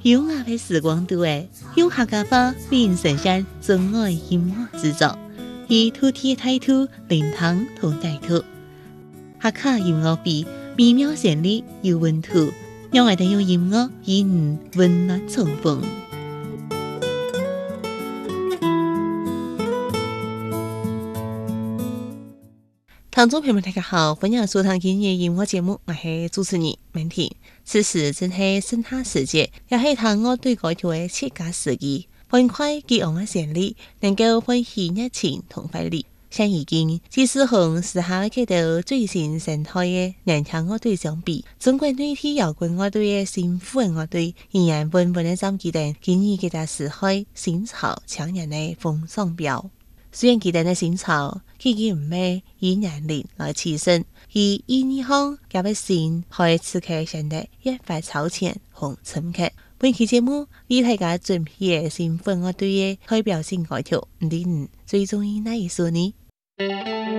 优雅的时光度诶，用客家话为人呈现真爱音乐制作，以土地态度灵堂同带土，客家音乐比美妙旋律有温度，让我哋用音乐与你温暖重逢。听众朋友们，大家好，欢迎收听今日音乐节目，我是主持人文婷。此时正是盛夏时节，也是听我对歌曲的切佳时机。欢快激昂的旋律，能够唤起热情同快乐。像已经即使和时下看到最新生态的年轻乐队相比，中国内地摇滚乐队的新富人乐队依然稳稳的占据定今日佢哋时代新潮抢人的风向标。虽然佢哋的新潮，佢唔係以年齡來區分，以意義上加入新可刺激性的一塊超前和衝擊。本期節目為大家準備嘅新富人樂隊嘅代表性歌曲，你最中意哪一首呢？